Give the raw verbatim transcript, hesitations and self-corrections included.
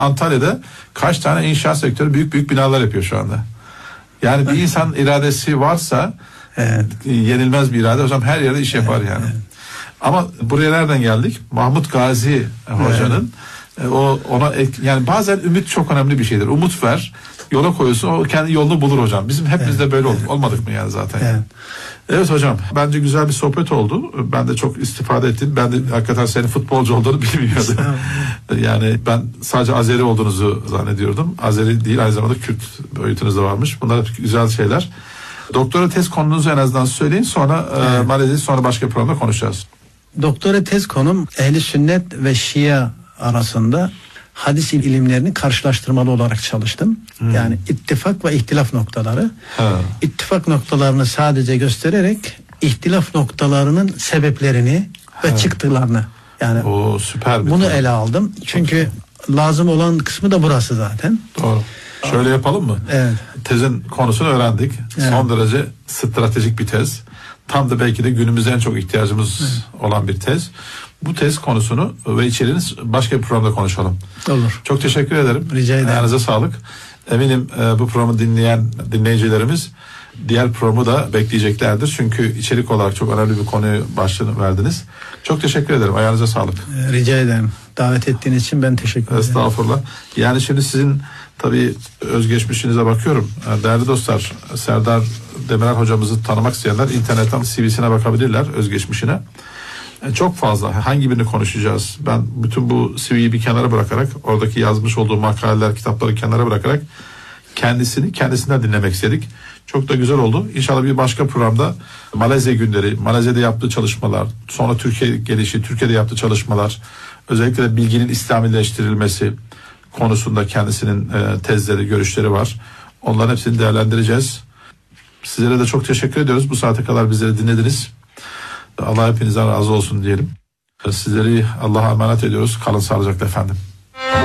Antalya'da kaç tane inşaat sektörü büyük büyük binalar yapıyor şu anda. Yani bir insan iradesi varsa evet. yenilmez bir irade. Hocam her yerde iş yapar evet, yani. Evet. Ama buraya nereden geldik? Mahmut Gazi hocanın evet. o ona yani bazen ümit çok önemli bir şeydir. Umut ver, yola koyuyorsun, o kendi yolunu bulur hocam. Bizim hepimizde evet, böyle olduk. Evet. Olmadık mı yani zaten? Evet. Yani. Evet hocam, bence güzel bir sohbet oldu. Ben de çok istifade ettim. Ben de hakikaten senin futbolcu olduğunu bilmiyordum. Yani ben sadece Azeri olduğunuzu zannediyordum. Azeri değil, aynı zamanda Kürt boyutunuz da varmış. Bunlar güzel şeyler. Doktora tez konunuzu en azından söyleyin. Sonra evet. e, maalesef sonra başka bir programda konuşacağız. Doktora tez konum ehli sünnet ve Şia arasında hadis ilimlerini karşılaştırmalı olarak çalıştım. Hmm. Yani ittifak ve ihtilaf noktaları. Ha. İttifak noktalarını sadece göstererek ihtilaf noktalarının sebeplerini ha. ve çıktılarını. Yani o süper bir bunu konu. ele aldım. Çünkü lazım olan kısmı da burası zaten. Doğru. Şöyle yapalım mı? Evet. Tezin konusunu öğrendik. Evet. Son derece stratejik bir tez. Tam da belki de günümüzde en çok ihtiyacımız evet. olan bir tez. Bu tez konusunu ve içeriğini başka bir programda konuşalım. Olur. Çok teşekkür ederim. Rica ederim. Ayağınıza sağlık. Eminim e, bu programı dinleyen dinleyicilerimiz diğer programı da bekleyeceklerdir. Çünkü içerik olarak çok önemli bir konuyu başlığını verdiniz. Çok teşekkür ederim. Ayağınıza sağlık. Rica ederim. Davet ettiğiniz için ben teşekkür ederim. Estağfurullah. Yani şimdi sizin tabii özgeçmişinize bakıyorum. Değerli dostlar, Serdar Demirel hocamızı tanımak isteyenler internetten C V'sine bakabilirler, özgeçmişine. Çok fazla. Hangi birini konuşacağız? Ben bütün bu C V'yi bir kenara bırakarak, oradaki yazmış olduğu makaleler, kitapları kenara bırakarak kendisini kendisinden dinlemek istedik. Çok da güzel oldu. İnşallah bir başka programda Malezya günleri, Malezya'da yaptığı çalışmalar, sonra Türkiye gelişi, Türkiye'de yaptığı çalışmalar, özellikle de bilginin İslamileştirilmesi konusunda kendisinin e, tezleri, görüşleri var. Onların hepsini değerlendireceğiz. Sizlere de çok teşekkür ediyoruz. Bu saate kadar bizleri dinlediniz. Allah hepinizden razı olsun diyelim. Sizleri Allah'a emanet ediyoruz. Kalın sağlıcakla efendim.